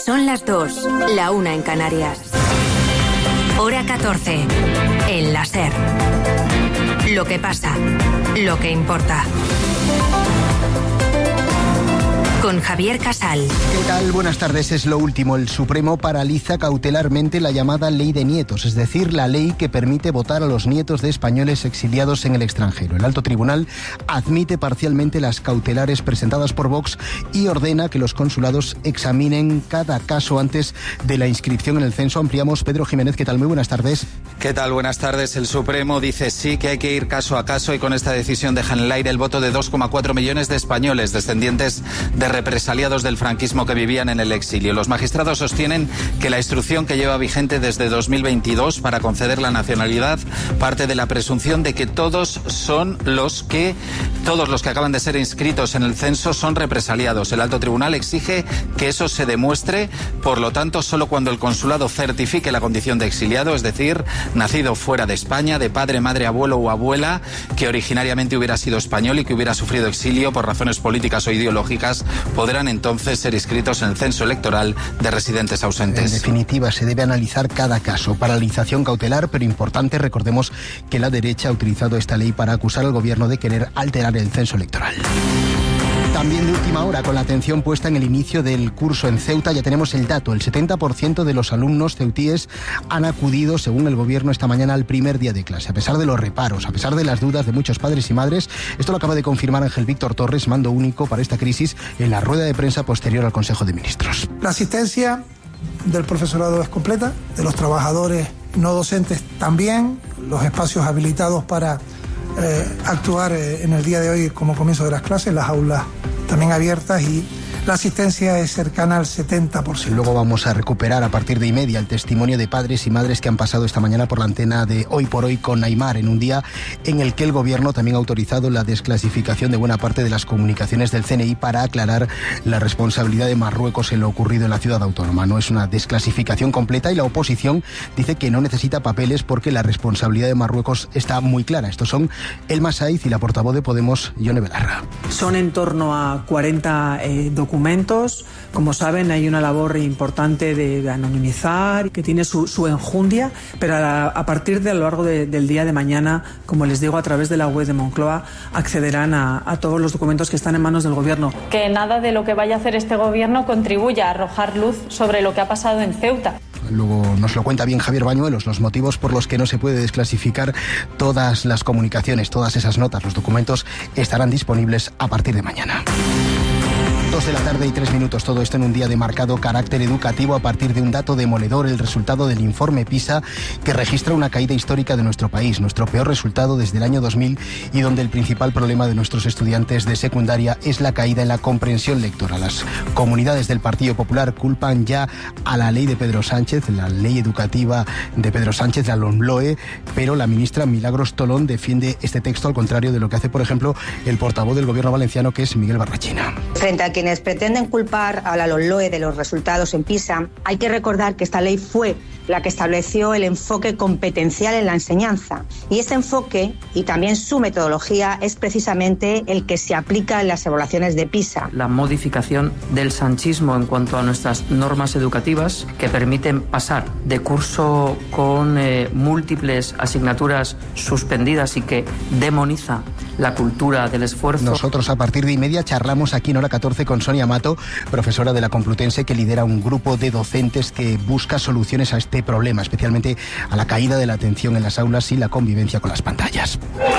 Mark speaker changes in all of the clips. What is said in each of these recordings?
Speaker 1: Son las 2, la 1 en Canarias. Hora 14, en la SER. Lo que pasa, lo que importa. Con Javier Casal.
Speaker 2: ¿Qué tal? Buenas tardes. Es lo último. El Supremo paraliza cautelarmente la llamada Ley de Nietos, es decir, la ley que permite votar a los nietos de españoles exiliados en el extranjero. El Alto Tribunal admite parcialmente las cautelares presentadas por Vox y ordena que los consulados examinen cada caso antes de la inscripción en el censo. Ampliamos. Pedro Jiménez, ¿qué tal? Muy buenas tardes.
Speaker 3: ¿Qué tal? Buenas tardes. El Supremo dice sí que hay que ir caso a caso y con esta decisión deja en el aire el voto de 2,4 millones de españoles descendientes de represaliados del franquismo que vivían en el exilio. Los magistrados sostienen que la instrucción que lleva vigente desde 2022 para conceder la nacionalidad parte de la presunción de que todos los que acaban de ser inscritos en el censo son represaliados. El Alto Tribunal exige que eso se demuestre, por lo tanto, solo cuando el consulado certifique la condición de exiliado, es decir, nacido fuera de España, de padre, madre, abuelo o abuela, que originariamente hubiera sido español y que hubiera sufrido exilio por razones políticas o ideológicas, podrán entonces ser inscritos en el censo electoral de residentes ausentes.
Speaker 2: En definitiva, se debe analizar cada caso. Paralización cautelar, pero importante, recordemos que la derecha ha utilizado esta ley para acusar al gobierno de querer alterar el censo electoral. También de última hora, con la atención puesta en el inicio del curso en Ceuta, ya tenemos el dato. El 70% de los alumnos ceutíes han acudido, según el gobierno, esta mañana al primer día de clase. A pesar de los reparos, a pesar de las dudas de muchos padres y madres, esto lo acaba de confirmar Ángel Víctor Torres, mando único para esta crisis, en la rueda de prensa posterior al Consejo de Ministros.
Speaker 4: La asistencia del profesorado es completa, de los trabajadores no docentes también, los espacios habilitados para actuar en el día de hoy como comienzo de las clases, las aulas también abiertas y la asistencia es cercana al 70%.
Speaker 2: Luego vamos a recuperar a partir de 1:30 el testimonio de padres y madres que han pasado esta mañana por la antena de Hoy por Hoy con Aimar, en un día en el que el gobierno también ha autorizado la desclasificación de buena parte de las comunicaciones del CNI para aclarar la responsabilidad de Marruecos en lo ocurrido en la ciudad autónoma. No es una desclasificación completa y la oposición dice que no necesita papeles porque la responsabilidad de Marruecos está muy clara. Estos son Elma Saiz y la portavoz de Podemos, Ione Belarra.
Speaker 5: Son en torno a 40 documentos. Como saben, hay una labor importante de anonimizar, que tiene su enjundia, pero a partir de a lo largo del día de mañana, como les digo, a través de la web de Moncloa, accederán a todos los documentos que están en manos del gobierno.
Speaker 6: Que nada de lo que vaya a hacer este gobierno contribuya a arrojar luz sobre lo que ha pasado en Ceuta.
Speaker 2: Luego nos lo cuenta bien Javier Bañuelos, los motivos por los que no se puede desclasificar todas las comunicaciones, todas esas notas, los documentos estarán disponibles a partir de mañana. 2:03 todo esto en un día de marcado carácter educativo a partir de un dato demoledor, el resultado del informe PISA, que registra una caída histórica de nuestro país, nuestro peor resultado desde el año 2000 y donde el principal problema de nuestros estudiantes de secundaria es la caída en la comprensión lectora. Las comunidades del Partido Popular culpan ya a la ley de Pedro Sánchez, la ley educativa de Pedro Sánchez, la LOMLOE, pero la ministra Milagros Tolón defiende este texto al contrario de lo que hace, por ejemplo, el portavoz del gobierno valenciano, que es Miguel Barrachina.
Speaker 7: Frente a quienes pretenden culpar a la LOMLOE de los resultados en PISA, hay que recordar que esta ley fue la que estableció el enfoque competencial en la enseñanza. Y ese enfoque, y también su metodología, es precisamente el que se aplica en las evaluaciones de PISA.
Speaker 8: La modificación del sanchismo en cuanto a nuestras normas educativas que permiten pasar de curso con múltiples asignaturas suspendidas y que demoniza la cultura del esfuerzo.
Speaker 2: Nosotros a partir de 1:30 charlamos aquí en Hora 14 con Sonia Mato, profesora de la Complutense, que lidera un grupo de docentes que busca soluciones a este problema, especialmente a la caída de la atención en las aulas y la convivencia con las pantallas.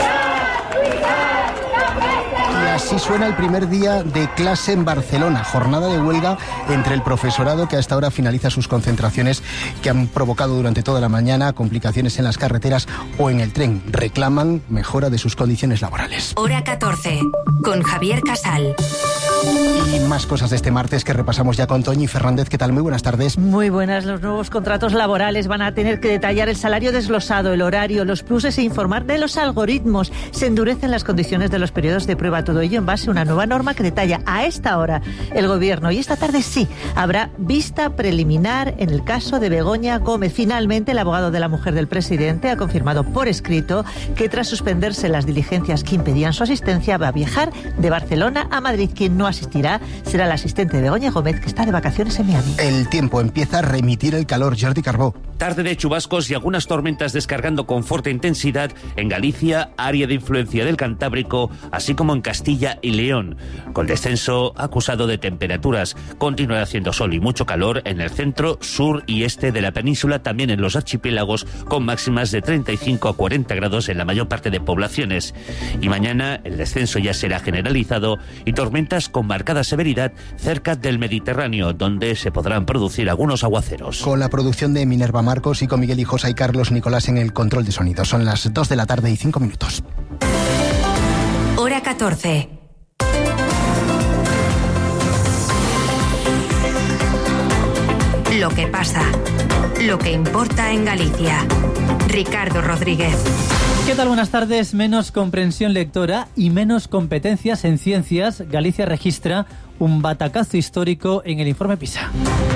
Speaker 2: Y así suena el primer día de clase en Barcelona, jornada de huelga entre el profesorado que hasta ahora finaliza sus concentraciones que han provocado durante toda la mañana complicaciones en las carreteras o en el tren. Reclaman mejora de sus condiciones laborales.
Speaker 1: Hora 14, con Javier Casal.
Speaker 2: Y más cosas de este martes que repasamos ya con Toñi Fernández. ¿Qué tal? Muy buenas tardes.
Speaker 9: Muy buenas. Los nuevos contratos laborales van a tener que detallar el salario desglosado, el horario, los pluses e informar de los algoritmos. Se endurecen las condiciones de los periodos de prueba. Todo ello en base a una nueva norma que detalla a esta hora el Gobierno. Y esta tarde sí, habrá vista preliminar en el caso de Begoña Gómez. Finalmente, el abogado de la mujer del presidente ha confirmado por escrito que tras suspenderse las diligencias que impedían su asistencia, va a viajar de Barcelona a Madrid. Quien no asistirá será el asistente de Begoña Gómez, que está de vacaciones en Miami.
Speaker 2: El tiempo empieza a remitir el calor. Jordi Carbó.
Speaker 10: Tarde de chubascos y algunas tormentas descargando con fuerte intensidad en Galicia, área de influencia del Cantábrico, así como en Castilla y León. Con descenso acusado de temperaturas, continuará haciendo sol y mucho calor en el centro, sur y este de la península, también en los archipiélagos, con máximas de 35 a 40 grados en la mayor parte de poblaciones. Y mañana el descenso ya será generalizado y tormentas con marcada severidad cerca del Mediterráneo, donde se podrán producir algunos aguaceros.
Speaker 2: Con la producción de Minerva Marcos y con Miguel Hijosa y Carlos Nicolás en el control de sonido. Son las 2 de la tarde y 5 minutos.
Speaker 1: Hora 14. Lo que pasa, lo que importa en Galicia. Ricardo Rodríguez.
Speaker 11: ¿Qué tal? Buenas tardes. Menos comprensión lectora y menos competencias en ciencias. Galicia registra un batacazo histórico en el informe PISA.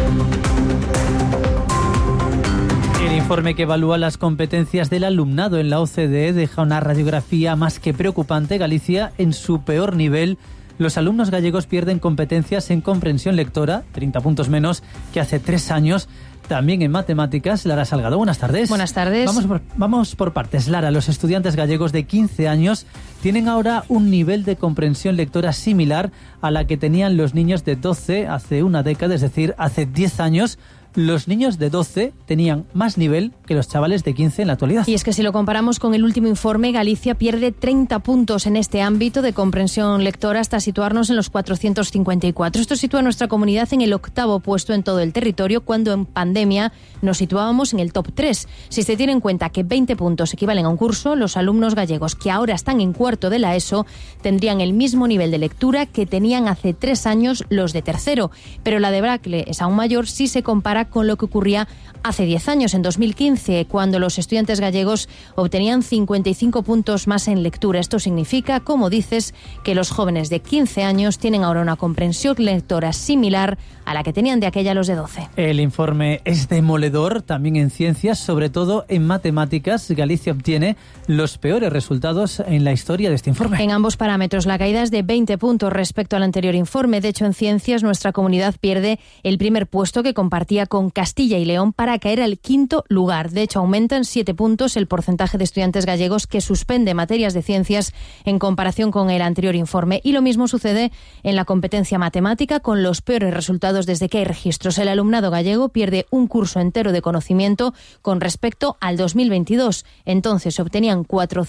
Speaker 11: El informe que evalúa las competencias del alumnado en la OCDE deja una radiografía más que preocupante. Galicia en su peor nivel. Los alumnos gallegos pierden competencias en comprensión lectora, 30 puntos menos que hace 3 años. También en matemáticas. Lara Salgado, buenas tardes.
Speaker 12: Buenas tardes.
Speaker 11: Vamos por partes. Lara, los estudiantes gallegos de 15 años tienen ahora un nivel de comprensión lectora similar a la que tenían los niños de 12 hace una década, es decir, hace 10 años. Los niños de 12 tenían más nivel que los chavales de 15 en la actualidad.
Speaker 12: Y es que si lo comparamos con el último informe, Galicia pierde 30 puntos en este ámbito de comprensión lectora hasta situarnos en los 454. Esto sitúa a nuestra comunidad en el 8º puesto en todo el territorio, cuando en pandemia nos situábamos en el top 3. Si se tiene en cuenta que 20 puntos equivalen a un curso, los alumnos gallegos que ahora están en cuarto de la ESO tendrían el mismo nivel de lectura que tenían hace 3 años los de tercero. Pero la debacle es aún mayor si se compara con lo que ocurría hace 10 años, en 2015, cuando los estudiantes gallegos obtenían 55 puntos más en lectura. Esto significa, como dices, que los jóvenes de 15 años tienen ahora una comprensión lectora similar a la que tenían de aquella los de 12.
Speaker 11: El informe es demoledor, también en ciencias, sobre todo en matemáticas. Galicia obtiene los peores resultados en la historia de este informe.
Speaker 12: En ambos parámetros, la caída es de 20 puntos respecto al anterior informe. De hecho, en ciencias, nuestra comunidad pierde el primer puesto que compartía con Castilla y León para caer al 5º lugar. De hecho, aumenta en 7 puntos el porcentaje de estudiantes gallegos que suspende materias de ciencias en comparación con el anterior informe. Y lo mismo sucede en la competencia matemática, con los peores resultados desde que hay registros. El alumnado gallego pierde un curso entero de conocimiento con respecto al 2022. Entonces se obtenían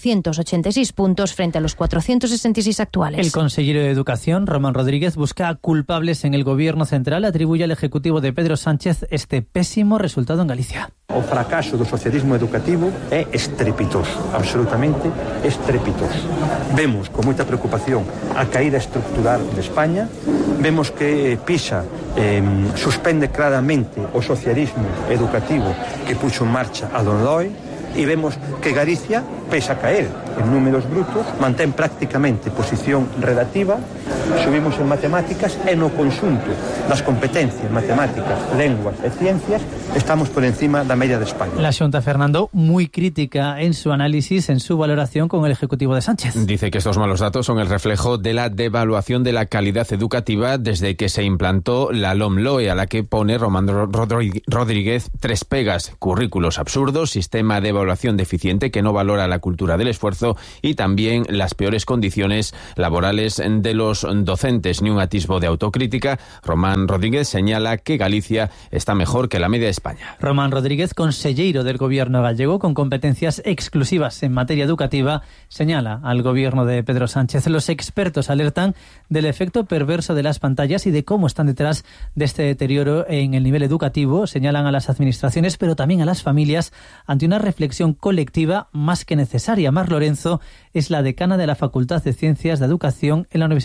Speaker 12: 486 puntos frente a los 466 actuales.
Speaker 11: El consejero de Educación, Román Rodríguez, busca culpables en el Gobierno central. Atribuye al Ejecutivo de Pedro Sánchez este pésimo resultado en Galicia.
Speaker 13: O fracaso do socialismo educativo é estrepitoso, absolutamente estrepitoso. Vemos con moita preocupación a caída estructural de España, vemos que PISA suspende claramente o socialismo educativo que puxo en marcha a Don Loi, e vemos que Galicia, pese a caer en números brutos, mantén prácticamente posición relativa. Subimos en matemáticas e no conxunto das competencias matemáticas, lenguas e ciencias estamos por encima da media de España.
Speaker 11: La Xunta, Fernando, muy crítica en su análisis, en su valoración con el Ejecutivo de Sánchez.
Speaker 14: Dice que estos malos datos son el reflejo de la devaluación de la calidad educativa desde que se implantó la LOMLOE, a la que pone Román Rodríguez 3 pegas: currículos absurdos, sistema de evaluación deficiente que no valora la cultura del esfuerzo y también las peores condiciones laborales de los docentes. Ni un atisbo de autocrítica. Román Rodríguez señala que Galicia está mejor que la media de España.
Speaker 11: Román Rodríguez, conselleiro del Gobierno gallego con competencias exclusivas en materia educativa, señala al Gobierno de Pedro Sánchez. Los expertos alertan del efecto perverso de las pantallas y de cómo están detrás de este deterioro en el nivel educativo. Señalan a las administraciones, pero también a las familias, ante una reflexión colectiva más que necesaria. Mar Lorenzo es la decana de la Facultad de Ciencias de Educación en la Universidad de Santiago.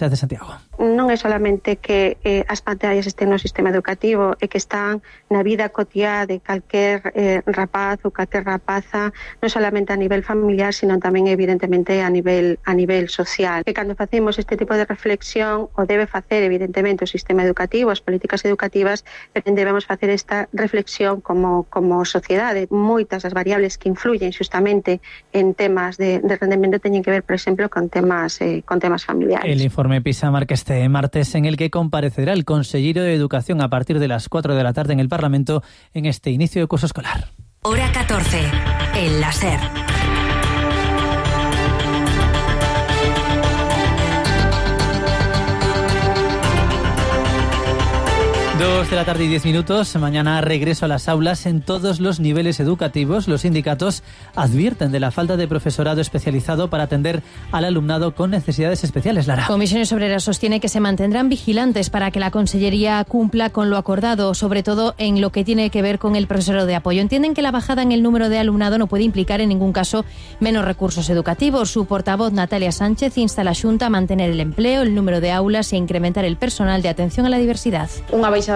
Speaker 11: cargo.
Speaker 15: Non é solamente que as pantallas estén no sistema educativo, é que están na vida cotiá de calquer rapaz ou calquer rapaza, non solamente a nivel familiar, sino tamén evidentemente a nivel social. Que cando facemos este tipo de reflexión, o debe facer evidentemente o sistema educativo, as políticas educativas, pero debemos facer esta reflexión como sociedade. Moitas das variables que influyen xustamente en temas de rendemento teñen que ver, por exemplo, con temas familiares.
Speaker 11: El informe PISA marca este martes en el que comparecerá el consejero de Educación a partir de las 4 de la tarde en el Parlamento en este inicio de curso escolar.
Speaker 1: Hora 14, en la SER.
Speaker 11: 2 de la tarde y 10 minutos. Mañana regreso a las aulas en todos los niveles educativos. Los sindicatos advierten de la falta de profesorado especializado para atender al alumnado con necesidades especiales. Lara.
Speaker 12: Comisiones Obreras sostiene que se mantendrán vigilantes para que la Consellería cumpla con lo acordado, sobre todo en lo que tiene que ver con el profesorado de apoyo. Entienden que la bajada en el número de alumnado no puede implicar en ningún caso menos recursos educativos. Su portavoz, Natalia Sánchez, insta a la Xunta a mantener el empleo, el número de aulas e incrementar el personal de atención a la diversidad.
Speaker 16: Unha baixada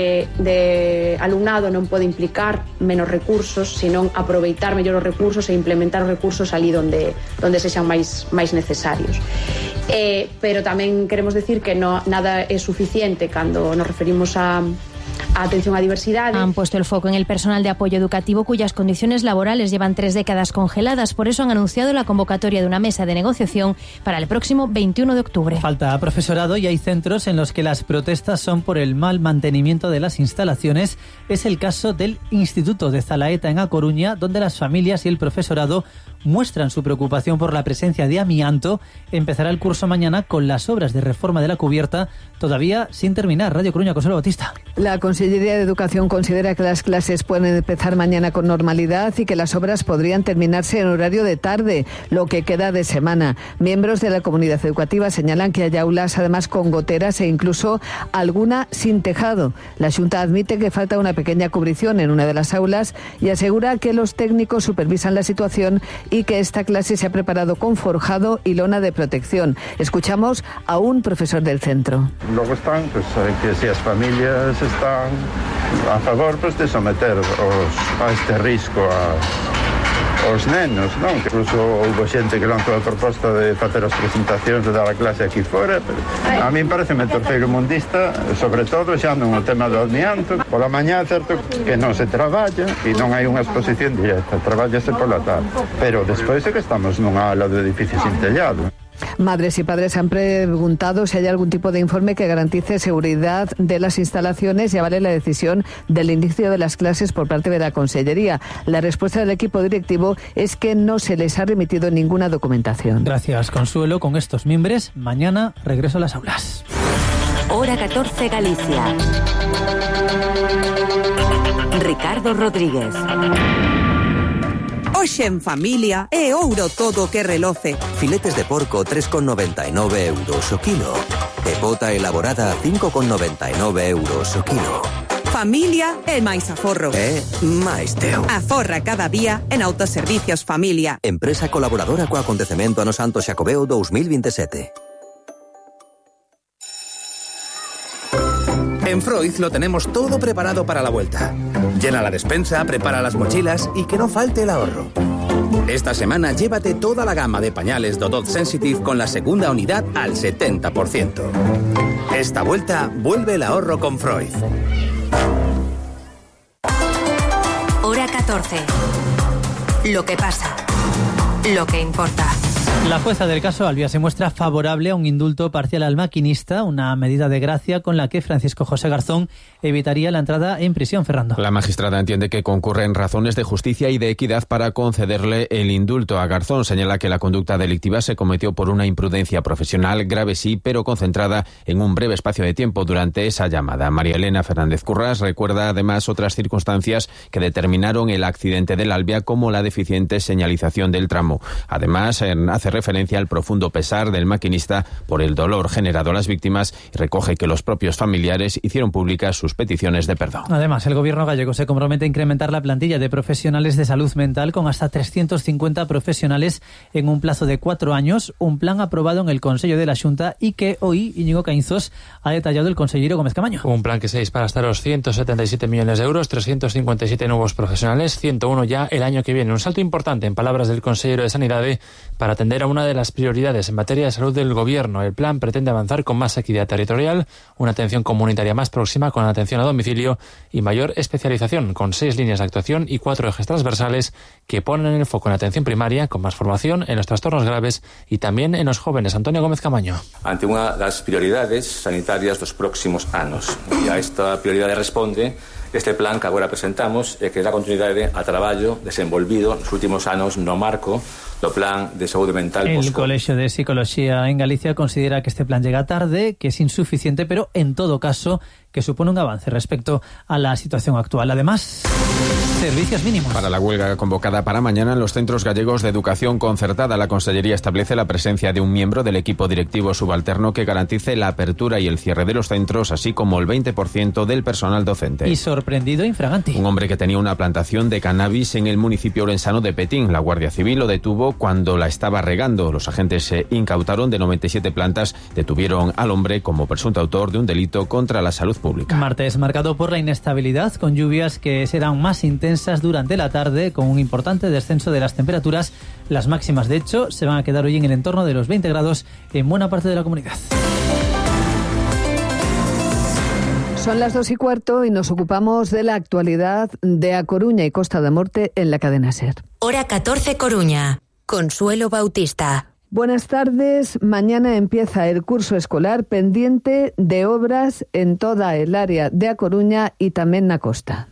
Speaker 16: de alumnado non pode implicar menos recursos, senón aproveitar mellor os recursos e implementar os recursos ali onde sexan máis necesarios. Pero tamén queremos decir que nada é suficiente cando nos referimos a atención a diversidade.
Speaker 12: Han puesto el foco en el personal de apoyo educativo cuyas condiciones laborales llevan 3 décadas congeladas. Por eso han anunciado la convocatoria de una mesa de negociación para el próximo 21 de octubre.
Speaker 11: Falta profesorado y hay centros en los que las protestas son por el mal mantenimiento de las instalaciones. Es el caso del Instituto de Zalaeta en A Coruña, donde las familias y el profesorado muestran su preocupación por la presencia de amianto. Empezará el curso mañana con las obras de reforma de la cubierta todavía sin terminar. Radio Coruña, Consuelo Bautista.
Speaker 17: La Consellería de Educación considera que las clases pueden empezar mañana con normalidad y que las obras podrían terminarse en horario de tarde, lo que queda de semana. Miembros de la comunidad educativa señalan que hay aulas además con goteras e incluso alguna sin tejado. La Xunta admite que falta una pequeña cubrición en una de las aulas y asegura que los técnicos supervisan la situación y que esta clase se ha preparado con forjado y lona de protección. Escuchamos a un profesor del centro.
Speaker 18: Luego están, pues, que si as familias están a favor, pues, de someter a este risco aos nenos, non? Que incluso houve xente que lanzou a proposta de facer as presentacións de dar a clase aquí fora, pero a mí pareceme terceiro mundista, sobre todo xa non o tema do amianto. Pola mañá, certo que non se traballa e non hai unha exposición directa, trabállase pola tarde, pero despois é que estamos nunha aula de edificio sin tellado.
Speaker 17: Madres y padres han preguntado si hay algún tipo de informe que garantice seguridad de las instalaciones y avale la decisión del inicio de las clases por parte de la Consellería. La respuesta del equipo directivo es que no se les ha remitido ninguna documentación.
Speaker 11: Gracias, Consuelo. Con estos mimbres, mañana regreso a las aulas.
Speaker 1: Hora 14, Galicia. Ricardo Rodríguez.
Speaker 19: Hoxe en familia é ouro todo que reloce.
Speaker 20: Filetes de porco 3,99 euros o kilo. E bota elaborada 5,99 euros o kilo.
Speaker 19: Familia é máis aforro.
Speaker 20: É máis teu.
Speaker 19: Aforra cada día en Autoservicios Familia.
Speaker 20: Empresa colaboradora co acontecemento ano Santo Xacobeo 2027.
Speaker 21: En Freud lo tenemos todo preparado para la vuelta. Llena la despensa, prepara las mochilas y que no falte el ahorro. Esta semana llévate toda la gama de pañales Dodot Sensitive con la segunda unidad al 70%. Esta vuelta vuelve el ahorro con Freud.
Speaker 1: Hora 14. Lo que pasa. Lo que importa.
Speaker 11: La jueza del caso Albia se muestra favorable a un indulto parcial al maquinista, una medida de gracia con la que Francisco José Garzón evitaría la entrada en prisión, Fernando.
Speaker 14: La magistrada entiende que concurren razones de justicia y de equidad para concederle el indulto a Garzón. Señala que la conducta delictiva se cometió por una imprudencia profesional, grave sí, pero concentrada en un breve espacio de tiempo durante esa llamada. María Elena Fernández Currás recuerda además otras circunstancias que determinaron el accidente del Albia, como la deficiente señalización del tramo. Además, hace hace referencia al profundo pesar del maquinista por el dolor generado a las víctimas y recoge que los propios familiares hicieron públicas sus peticiones de perdón.
Speaker 11: Además, el gobierno gallego se compromete a incrementar la plantilla de profesionales de salud mental con hasta 350 profesionales en un plazo de 4 años, un plan aprobado en el Consello de la Xunta y que hoy Íñigo Caínzos ha detallado el consellero Gómez Camaño.
Speaker 3: Un plan que se dispara hasta los 177 millones de euros, 357 nuevos profesionales, 101 ya el año que viene. Un salto importante, en palabras del consejero de Sanidad, para atender a una de las prioridades en materia de salud del gobierno. El plan pretende avanzar con más equidad territorial, una atención comunitaria más próxima con atención a domicilio y mayor especialización, con 6 líneas de actuación y 4 ejes transversales que ponen el foco en la atención primaria, con más formación en los trastornos graves y también en los jóvenes. Antonio Gómez Camaño.
Speaker 22: Ante unha das prioridades sanitarias dos próximos anos. E a esta prioridade responde este plan que agora presentamos e que dá continuidade a traballo desenvolvido nos últimos anos no marco do Plan de Saúde Mental.
Speaker 11: El Colegio de Psicología en Galicia considera que este plan llega tarde, que es insuficiente, pero en todo caso que supone un avance respecto a la situación actual. Además, servicios mínimos.
Speaker 14: Para la huelga convocada para mañana en los centros gallegos de educación concertada, la Consellería establece la presencia de un miembro del equipo directivo subalterno que garantice la apertura y el cierre de los centros, así como el 20% del personal docente.
Speaker 11: Y sorprendido infraganti.
Speaker 14: Un hombre que tenía una plantación de cannabis en el municipio orensano de Petín. La Guardia Civil lo detuvo cuando la estaba regando. Los agentes se incautaron de 97 plantas. Detuvieron al hombre como presunto autor de un delito contra la salud pública.
Speaker 11: Martes marcado por la inestabilidad, con lluvias que serán más intensas durante la tarde, con un importante descenso de las temperaturas. Las máximas, de hecho, se van a quedar hoy en el entorno de los 20 grados en buena parte de la comunidad.
Speaker 17: Son las 2:15 y nos ocupamos de la actualidad de A Coruña y Costa da Morte en la cadena SER.
Speaker 1: Hora 14 Coruña. Consuelo Bautista.
Speaker 17: Buenas tardes. Mañana empieza el curso escolar pendiente de obras en toda el área de A Coruña y también na costa.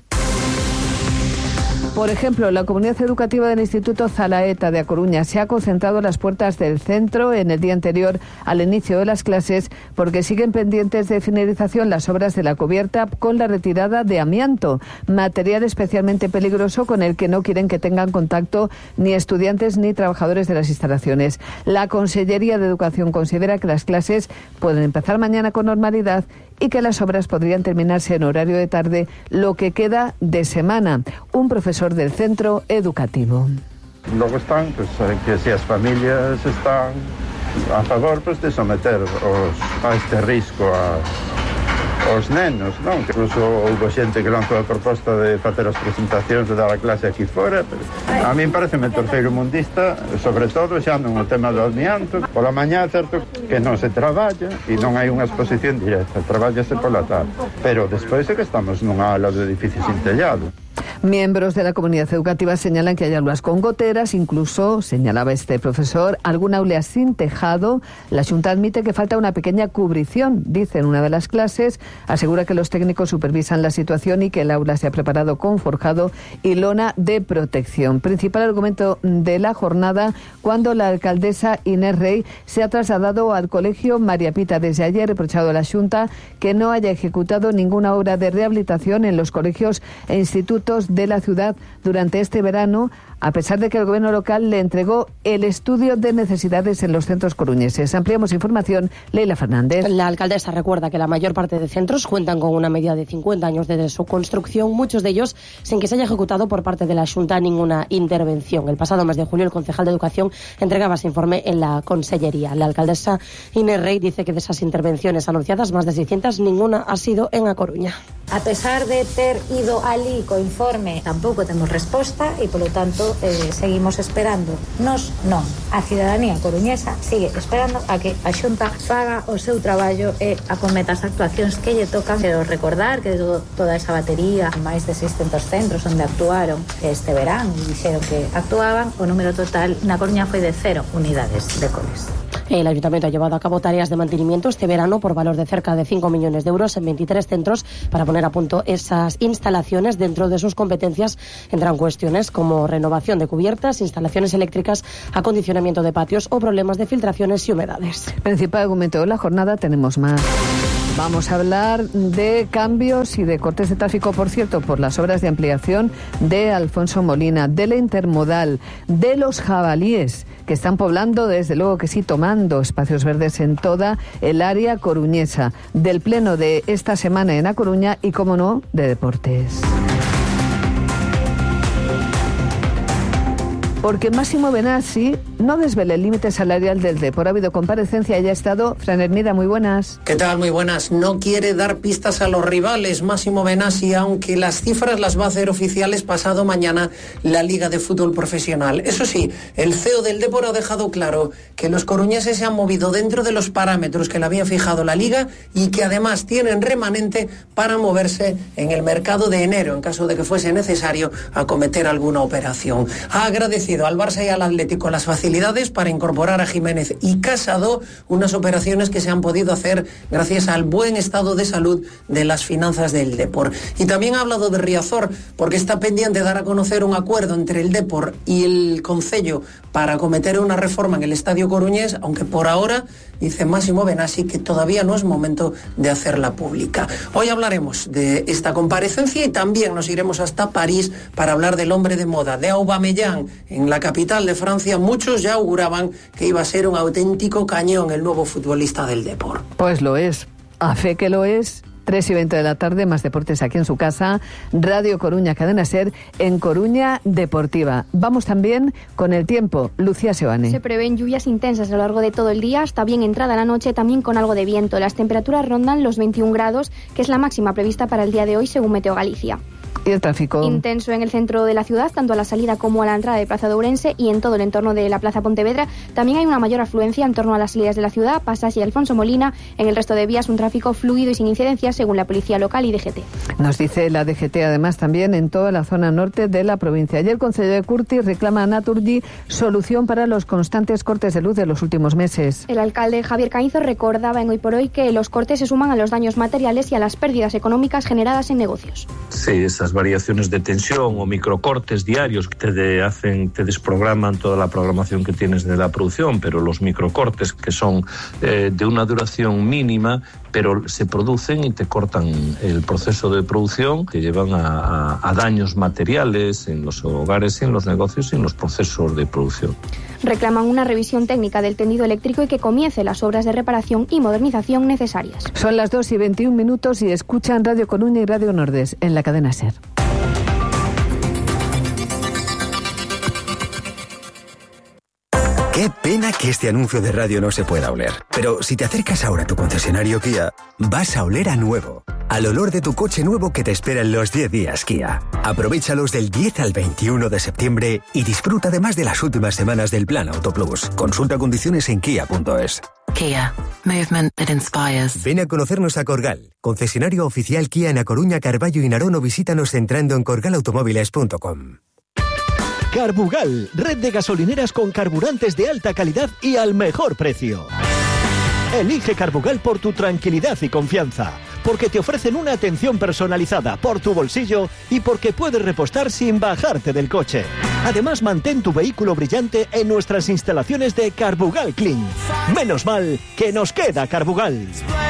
Speaker 17: Por ejemplo, la comunidad educativa del Instituto Zalaeta de A Coruña se ha concentrado a las puertas del centro en el día anterior al inicio de las clases porque siguen pendientes de finalización las obras de la cubierta con la retirada de amianto, material especialmente peligroso con el que no quieren que tengan contacto ni estudiantes ni trabajadores de las instalaciones. La Consellería de Educación considera que las clases pueden empezar mañana con normalidad y que las obras podrían terminarse en horario de tarde lo que queda de semana. Un profesor del centro educativo.
Speaker 18: Logo están, pues, que se as familias están a favor, pues, de someter a este risco aos nenos, non? Que incluso houve xente que lanzou a proposta de facer as presentacións de dar a clase aquí fora, pero a min pareceme terceiro mundista, sobre todo xa no tema do amianto. Pola mañá, certo que non se traballa e non hai unha exposición directa, traballase pola tarde, pero despois é que estamos nunha aula de edificio sin tellado.
Speaker 17: Miembros de la comunidad educativa señalan que hay aulas con goteras, incluso, señalaba este profesor, algún aula sin tejado. La Xunta admite que falta una pequeña cubrición, dice en una de las clases, asegura que los técnicos supervisan la situación y que el aula se ha preparado con forjado y lona de protección. Principal argumento de la jornada cuando la alcaldesa Inés Rey se ha trasladado al colegio María Pita. Desde ayer ha reprochado a la Xunta que no haya ejecutado ninguna obra de rehabilitación en los colegios e institutos de la ciudad durante este verano, a pesar de que el gobierno local le entregó el estudio de necesidades en los centros coruñeses. Ampliamos información, Leila Fernández.
Speaker 23: La alcaldesa recuerda que la mayor parte de centros cuentan con una media de 50 años desde su construcción, muchos de ellos sin que se haya ejecutado por parte de la Xunta ninguna intervención. El pasado mes de junio el concejal de Educación entregaba ese informe en la Consellería. La alcaldesa Inés Rey dice que de esas intervenciones anunciadas, más de 600, ninguna ha sido en A Coruña.
Speaker 24: A pesar de ter ido ali co informe, tampouco temos resposta e, polo tanto, seguimos esperando. Nos non. A cidadanía coruñesa sigue esperando a que a Xunta faga o seu traballo e acometa as actuacións que lle tocan. Quero recordar que toda esa batería, máis de 600 centros onde actuaron este verán e dixeron que actuaban, o número total na Coruña foi de 0 unidades de coles.
Speaker 23: El Ayuntamiento ha llevado a cabo tareas de mantenimiento este verano por valor de cerca de 5 millones de euros en 23 centros para poner a punto esas instalaciones. Dentro de sus competencias entran cuestiones como renovación de cubiertas, instalaciones eléctricas, acondicionamiento de patios o problemas de filtraciones y humedades.
Speaker 17: Principal argumento de la jornada, tenemos más. Vamos a hablar de cambios y de cortes de tráfico, por cierto, por las obras de ampliación de Alfonso Molina, de la intermodal, de los jabalíes, que están poblando, desde luego que sí, tomando espacios verdes en toda el área coruñesa, del pleno de esta semana en A Coruña y, como no, de deportes. Porque Máximo Benassi no desvela el límite salarial del Depor. Ha habido comparecencia, ya ha estado. Fran Hermida, muy buenas.
Speaker 4: ¿Qué tal? Muy buenas. No quiere dar pistas a los rivales Máximo Benassi, aunque las cifras las va a hacer oficiales pasado mañana la Liga de Fútbol Profesional. Eso sí, el CEO del Depor ha dejado claro que los coruñeses se han movido dentro de los parámetros que le había fijado la Liga y que además tienen remanente para moverse en el mercado de enero, en caso de que fuese necesario acometer alguna operación. Ha agradecido al Barça y al Atlético las facilidades para incorporar a Jiménez y Casado, unas operaciones que se han podido hacer gracias al buen estado de salud de las finanzas del Depor. Y también ha hablado de Riazor, porque está pendiente de dar a conocer un acuerdo entre el Depor y el Concello para acometer una reforma en el Estadio Coruñés, aunque por ahora dice Máximo Benassi que todavía no es momento de hacerla pública. Hoy hablaremos de esta comparecencia y también nos iremos hasta París para hablar del hombre de moda, de Aubameyang. En la capital de Francia muchos ya auguraban que iba a ser un auténtico cañón el nuevo futbolista del Depor.
Speaker 17: Pues lo es, a fe que lo es. 3:20 de la tarde, más deportes aquí en su casa. Radio Coruña, Cadena SER, en Coruña Deportiva. Vamos también con el tiempo. Lucía Seoane.
Speaker 5: Se prevén lluvias intensas a lo largo de todo el día, hasta bien entrada la noche, también con algo de viento. Las temperaturas rondan los 21 grados, que es la máxima prevista para el día de hoy, según Meteo Galicia.
Speaker 17: ¿Y el tráfico?
Speaker 5: Intenso en el centro de la ciudad, tanto a la salida como a la entrada de Plaza de Ourense y en todo el entorno de la Plaza Pontevedra. También hay una mayor afluencia en torno a las salidas de la ciudad, Pasas y Alfonso Molina. En el resto de vías un tráfico fluido y sin incidencias, según la Policía Local y DGT.
Speaker 17: Nos dice la DGT además también en toda la zona norte de la provincia. Ayer el Concello de Curtis reclama a Naturgy solución para los constantes cortes de luz de los últimos meses.
Speaker 5: El alcalde Javier Cañizo recordaba en Hoy por Hoy que los cortes se suman a los daños materiales y a las pérdidas económicas generadas en negocios.
Speaker 6: Sí, esas variaciones de tensión o microcortes diarios que te desprograman toda la programación que tienes de la producción, pero los microcortes que son de una duración mínima, pero se producen y te cortan el proceso de producción, que llevan a daños materiales en los hogares y en los negocios y en los procesos de producción.
Speaker 5: Reclaman una revisión técnica del tendido eléctrico y que comience las obras de reparación y modernización necesarias.
Speaker 17: Son las 2:21 y escuchan Radio Coruña y Radio Nordés en la cadena SER.
Speaker 7: Qué pena que este anuncio de radio no se pueda oler. Pero si te acercas ahora a tu concesionario Kia, vas a oler a nuevo. Al olor de tu coche nuevo que te espera en los 10 días Kia. Aprovéchalos del 10 al 21 de septiembre y disfruta además de las últimas semanas del Plan Auto Plus. Consulta condiciones en kia.es.
Speaker 25: Kia. Movement that inspires.
Speaker 7: Ven a conocernos a Corgal, concesionario oficial Kia en A Coruña, Carballo y Narón, o visítanos entrando en corgalautomóviles.com.
Speaker 26: Carbugal, red de gasolineras con carburantes de alta calidad y al mejor precio. Elige Carbugal por tu tranquilidad y confianza, porque te ofrecen una atención personalizada por tu bolsillo y porque puedes repostar sin bajarte del coche. Además, mantén tu vehículo brillante en nuestras instalaciones de Carbugal Clean. Menos mal que nos queda Carbugal.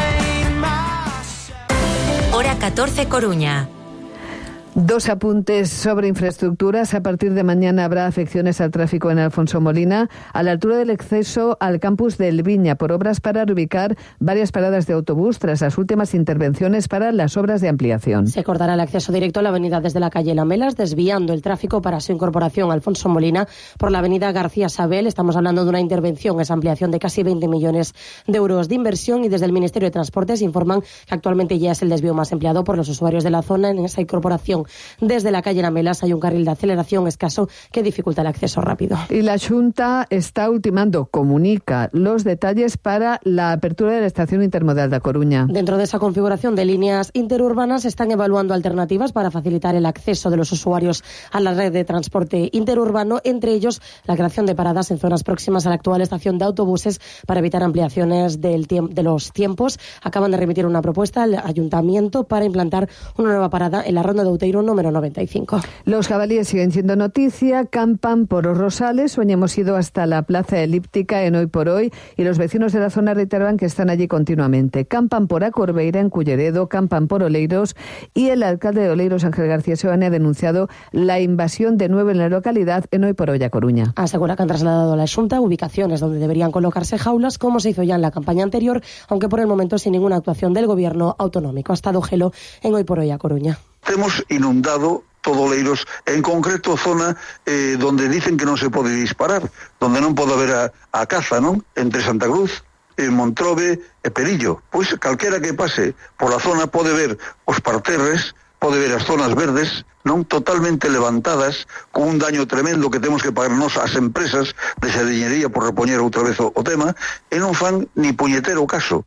Speaker 1: Hora 14 Coruña.
Speaker 17: Dos apuntes sobre infraestructuras. A partir de mañana habrá afecciones al tráfico en Alfonso Molina, a la altura del acceso al campus del Viña, por obras para reubicar varias paradas de autobús tras las últimas intervenciones para las obras de ampliación.
Speaker 23: Se cortará el acceso directo a la avenida desde la calle Lamelas, desviando el tráfico para su incorporación a Alfonso Molina por la avenida García Sabel. Estamos hablando de una intervención, esa ampliación de casi 20 millones de euros de inversión, y desde el Ministerio de Transportes informan que actualmente ya es el desvío más empleado por los usuarios de la zona en esa incorporación desde la calle Namelas hay un carril de aceleración escaso que dificulta el acceso rápido.
Speaker 17: Y la Xunta está ultimando, comunica los detalles para la apertura de la estación intermodal da Coruña.
Speaker 23: Dentro de esa configuración de líneas interurbanas se están evaluando alternativas para facilitar el acceso de los usuarios a la red de transporte interurbano, entre ellos la creación de paradas en zonas próximas a la actual estación de autobuses para evitar ampliaciones de los tiempos. Acaban de remitir una propuesta al Ayuntamiento para implantar una nueva parada en la ronda de Outeiro número 95.
Speaker 17: Los jabalíes siguen siendo noticia, campan por os Rosales. Hoy hemos ido hasta la Plaza Elíptica en Hoy por Hoy y los vecinos de la zona reitervan que están allí continuamente. Campan por A Corbeira, en Culleredo, campan por Oleiros y el alcalde de Oleiros, Ángel García Seoane, ha denunciado la invasión de nuevo en la localidad en Hoy por Hoy a Coruña.
Speaker 23: Asegura que han trasladado a la Xunta ubicaciones donde deberían colocarse jaulas, como se hizo ya en la campaña anterior, aunque por el momento sin ninguna actuación del gobierno autonómico. Ha estado Gelo en Hoy por Hoy a Coruña.
Speaker 2: Hemos inundado todo Oleiros, en concreto zona donde dicen que non se pode disparar, donde non pode haber a caza, non? Entre Santa Cruz, Montrobe e Perillo. Pois calquera que pase por a zona pode ver os parterres, pode ver as zonas verdes, non totalmente levantadas, con un daño tremendo que temos que pagarnos as empresas de sediñería por repoñer outra vez o tema, e non fan ni puñetero caso.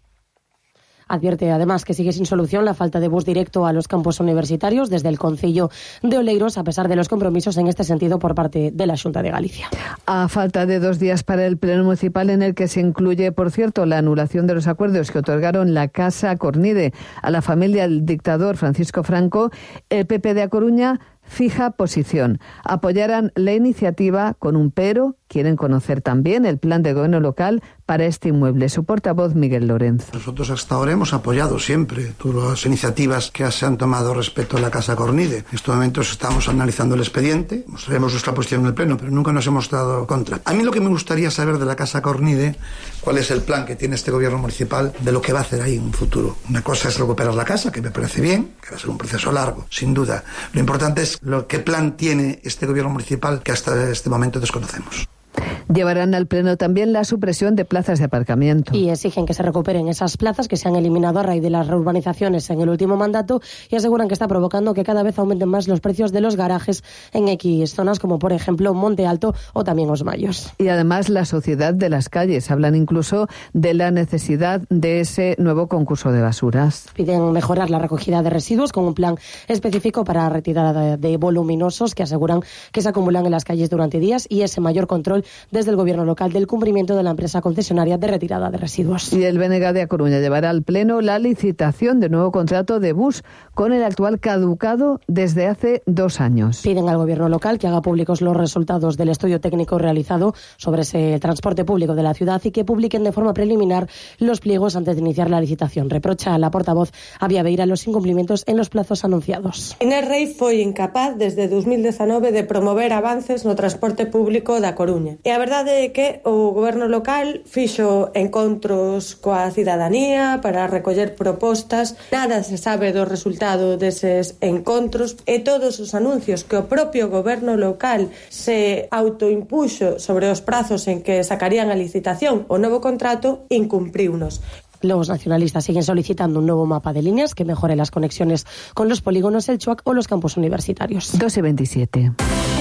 Speaker 23: Advierte además que sigue sin solución la falta de bus directo a los campus universitarios desde el Concello de Oleiros, a pesar de los compromisos en este sentido por parte de la Xunta de Galicia.
Speaker 17: A falta de 2 días para el pleno municipal, en el que se incluye, por cierto, la anulación de los acuerdos que otorgaron la Casa Cornide a la familia del dictador Francisco Franco, el PP de A Coruña fija posición. Apoyarán la iniciativa con un pero. Quieren conocer también el plan de gobierno local para este inmueble. Su portavoz, Miguel Lorenzo.
Speaker 8: Nosotros hasta ahora hemos apoyado siempre todas las iniciativas que se han tomado respecto a la Casa Cornide. En estos momentos estamos analizando el expediente, mostraremos nuestra posición en el Pleno, pero nunca nos hemos dado contra. A mí lo que me gustaría saber de la Casa Cornide, cuál es el plan que tiene este gobierno municipal de lo que va a hacer ahí en un futuro. Una cosa es recuperar la casa, que me parece bien, que va a ser un proceso largo, sin duda. Lo importante es qué plan tiene este gobierno municipal que hasta este momento desconocemos.
Speaker 17: Llevarán al Pleno también la supresión de plazas de aparcamiento.
Speaker 23: Y exigen que se recuperen esas plazas que se han eliminado a raíz de las reurbanizaciones en el último mandato, y aseguran que está provocando que cada vez aumenten más los precios de los garajes en X zonas, como por ejemplo Monte Alto o también Os Mayos.
Speaker 17: Y además la sociedad de las calles. Hablan incluso de la necesidad de ese nuevo concurso de basuras.
Speaker 23: Piden mejorar la recogida de residuos con un plan específico para retirada de voluminosos que aseguran que se acumulan en las calles durante días, y ese mayor control desde el gobierno local del cumplimiento de la empresa concesionaria de retirada de residuos.
Speaker 17: Y el BNG de A Coruña llevará al Pleno la licitación de nuevo contrato de bus con el actual caducado desde hace 2 años.
Speaker 23: Piden al gobierno local que haga públicos los resultados del estudio técnico realizado sobre ese transporte público de la ciudad y que publiquen de forma preliminar los pliegos antes de iniciar la licitación. Reprocha a la portavoz Avia Beira los incumplimientos en los plazos anunciados.
Speaker 9: Inés Rei foi incapaz desde 2019 de promover avances no transporte público da Coruña. E a verdade é que o goberno local fixo encontros coa cidadanía para recoller propostas. Nada se sabe do resultado deses encontros e todos os anuncios que o propio goberno local se autoimpuxo sobre os prazos en que sacarían a licitación o novo contrato, incumpriunos.
Speaker 23: Los nacionalistas siguen solicitando un nuevo mapa de líneas que mejore las conexiones con los polígonos, el CHUAC o los campus universitarios.
Speaker 17: 2:27.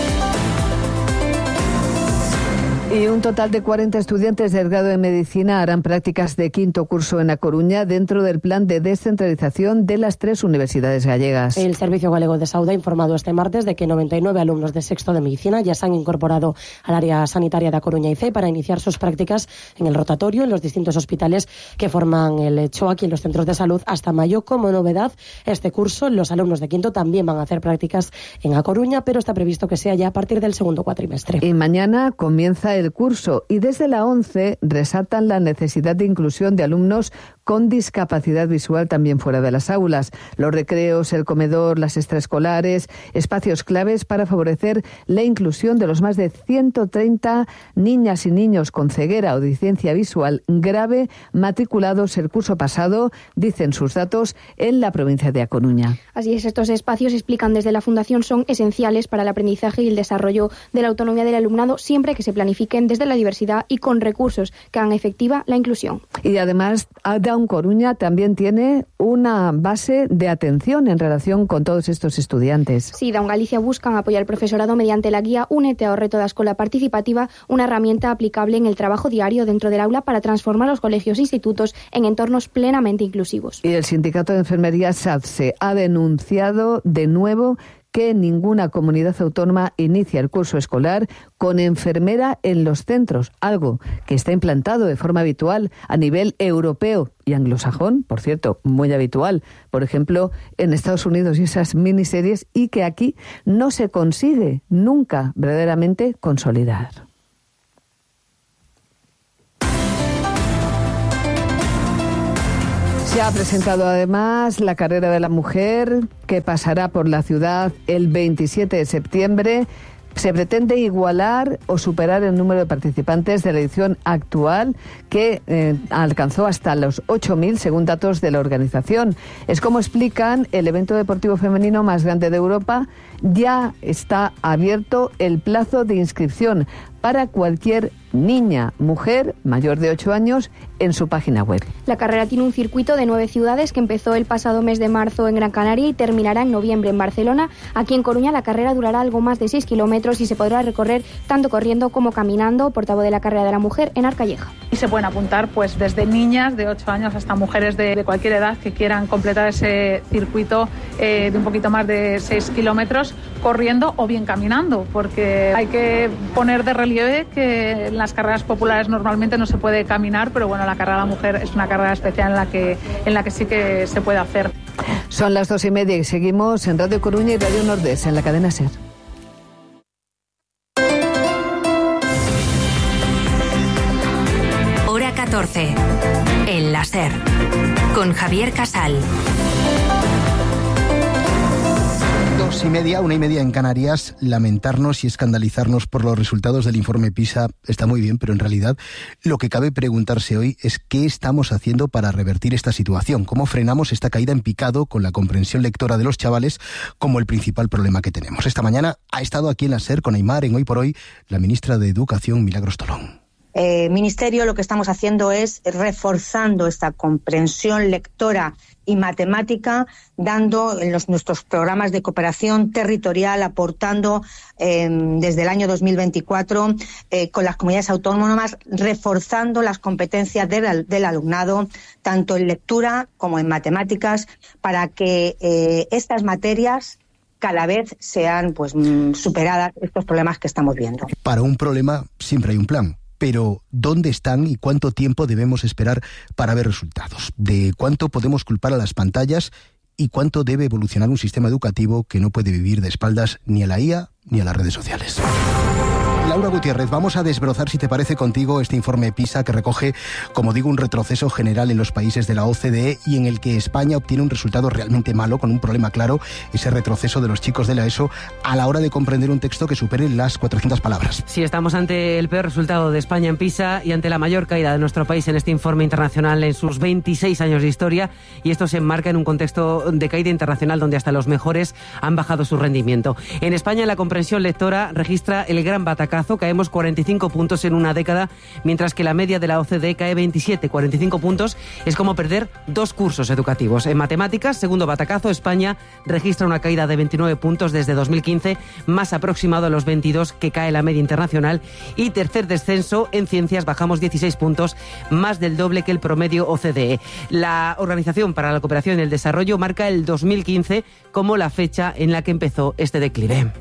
Speaker 17: Y un total de 40 estudiantes del grado de Medicina harán prácticas de 5º curso en A Coruña dentro del plan de descentralización de las 3 universidades gallegas.
Speaker 23: El Servicio Galego de Saúde ha informado este martes de que 99 alumnos de 6º de Medicina ya se han incorporado al área sanitaria de A Coruña IC para iniciar sus prácticas en el rotatorio en los distintos hospitales que forman el CHOAC y en los centros de salud hasta mayo. Como novedad, este curso los alumnos de 5º también van a hacer prácticas en A Coruña, pero está previsto que sea ya a partir del 2º cuatrimestre.
Speaker 17: Y mañana comienza el curso y desde la 11 resaltan la necesidad de inclusión de alumnos con discapacidad visual también fuera de las aulas. Los recreos, el comedor, las extraescolares, espacios claves para favorecer la inclusión de los más de 130 niñas y niños con ceguera o deficiencia visual grave matriculados el curso pasado, dicen sus datos, en la provincia de A Coruña.
Speaker 5: Así es, estos espacios, explican desde la Fundación, son esenciales para el aprendizaje y el desarrollo de la autonomía del alumnado siempre que se planifique impliquen desde la diversidad y con recursos que hagan efectiva la inclusión.
Speaker 17: Y además, Daun Coruña también tiene una base de atención en relación con todos estos estudiantes.
Speaker 5: Sí, Daun Galicia buscan apoyar al profesorado mediante la guía Únete ao reto da escola participativa, una herramienta aplicable en el trabajo diario dentro del aula para transformar los colegios e institutos en entornos plenamente inclusivos.
Speaker 17: Y el sindicato de enfermería SADSE ha denunciado de nuevo que ninguna comunidad autónoma inicia el curso escolar con enfermera en los centros, algo que está implantado de forma habitual a nivel europeo y anglosajón, por cierto, muy habitual, por ejemplo, en Estados Unidos y esas miniseries, y que aquí no se consigue nunca verdaderamente consolidar. Se ha presentado además la carrera de la mujer, que pasará por la ciudad el 27 de septiembre. Se pretende igualar o superar el número de participantes de la edición actual, que alcanzó hasta los 8.000 según datos de la organización. Es como explican, el evento deportivo femenino más grande de Europa. Ya está abierto el plazo de inscripción para cualquier niña, mujer mayor de 8 años en su página web.
Speaker 5: La carrera tiene un circuito de 9 ciudades que empezó el pasado mes de marzo en Gran Canaria y terminará en noviembre en Barcelona. Aquí en Coruña la carrera durará algo más de 6 kilómetros y se podrá recorrer tanto corriendo como caminando. Portavoz de la carrera de la mujer, Enar Calleja.
Speaker 10: Y se pueden apuntar pues desde niñas de 8 años hasta mujeres de cualquier edad que quieran completar ese circuito de un poquito más de 6 kilómetros corriendo o bien caminando, porque hay que poner de relieve que en las carreras populares normalmente no se puede caminar, pero bueno, la carrera de la mujer es una carrera especial en la que sí que se puede hacer.
Speaker 17: Son las 2:30 y seguimos en Radio Coruña y Radio Nordés, en la cadena SER.
Speaker 1: Hora 14, en la SER, con Javier Casal.
Speaker 12: 2:30, 1:30 en Canarias. Lamentarnos y escandalizarnos por los resultados del informe PISA está muy bien, pero en realidad lo que cabe preguntarse hoy es qué estamos haciendo para revertir esta situación, cómo frenamos esta caída en picado con la comprensión lectora de los chavales como el principal problema que tenemos. Esta mañana ha estado aquí en la SER con Aimar en Hoy por Hoy la ministra de Educación, Milagros Tolón.
Speaker 13: Ministerio, lo que estamos haciendo es reforzando esta comprensión lectora y matemática, dando en nuestros programas de cooperación territorial, aportando desde el año 2024 con las comunidades autónomas, reforzando las competencias del alumnado, tanto en lectura como en matemáticas, para que estas materias cada vez sean superadas estos problemas que estamos viendo.
Speaker 12: Para un problema siempre hay un plan. Pero, ¿dónde están y cuánto tiempo debemos esperar para ver resultados? ¿De cuánto podemos culpar a las pantallas y cuánto debe evolucionar un sistema educativo que no puede vivir de espaldas ni a la IA ni a las redes sociales? Laura Gutiérrez, vamos a desbrozar, si te parece, contigo este informe PISA que recoge, como digo, un retroceso general en los países de la OCDE y en el que España obtiene un resultado realmente malo, con un problema claro, ese retroceso de los chicos de la ESO a la hora de comprender un texto que supere las 400 palabras.
Speaker 15: Sí, estamos ante el peor resultado de España en PISA y ante la mayor caída de nuestro país en este informe internacional en sus 26 años de historia, y esto se enmarca en un contexto de caída internacional donde hasta los mejores han bajado su rendimiento. En España la comprensión lectora registra el gran batacazo. Caemos 45 puntos en una década, mientras que la media de la OCDE cae 27. 45 puntos es como perder 2 cursos educativos. En matemáticas, segundo batacazo, España registra una caída de 29 puntos desde 2015, más aproximado a los 22 que cae la media internacional. Y tercer descenso, en ciencias bajamos 16 puntos, más del doble que el promedio OCDE. La Organización para la Cooperación y el Desarrollo marca el 2015 como la fecha en la que empezó este declive.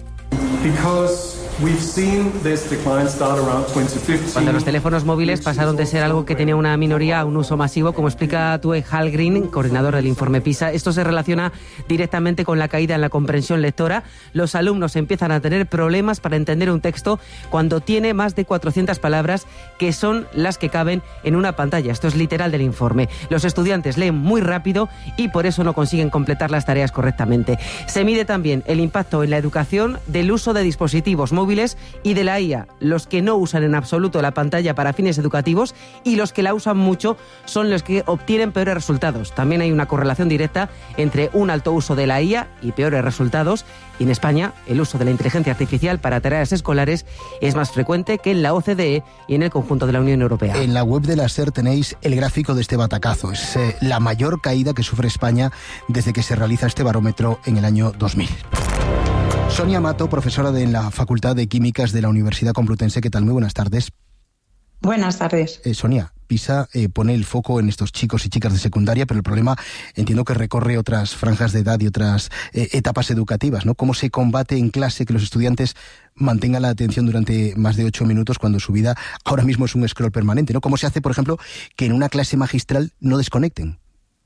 Speaker 15: Cuando los teléfonos móviles pasaron de ser algo que tenía una minoría a un uso masivo, como explica Tue Hallgren, coordinador del informe PISA, esto se relaciona directamente con la caída en la comprensión lectora. Los alumnos empiezan a tener problemas para entender un texto cuando tiene más de 400 palabras, que son las que caben en una pantalla. Esto es literal del informe. Los estudiantes leen muy rápido y por eso no consiguen completar las tareas correctamente. Se mide también el impacto en la educación del uso de dispositivos móviles móviles y de la IA. Los que no usan en absoluto la pantalla para fines educativos y los que la usan mucho son los que obtienen peores resultados. También hay una correlación directa entre un alto uso de la IA y peores resultados. Y en España, el uso de la inteligencia artificial para tareas escolares es más frecuente que en la OCDE y en el conjunto de la Unión Europea.
Speaker 12: En la web de la SER tenéis el gráfico de este batacazo. Es la mayor caída que sufre España desde que se realiza este barómetro en el año 2000. Sonia Mato, profesora de la Facultad de Químicas de la Universidad Complutense. ¿Qué tal? Muy buenas tardes.
Speaker 3: Buenas tardes.
Speaker 12: Sonia, PISA pone el foco en estos chicos y chicas de secundaria, pero el problema entiendo que recorre otras franjas de edad y otras etapas educativas, ¿no? ¿Cómo se combate en clase que los estudiantes mantengan la atención durante más de 8 minutos cuando su vida ahora mismo es un scroll permanente, ¿no? ¿Cómo se hace, por ejemplo, que en una clase magistral no desconecten?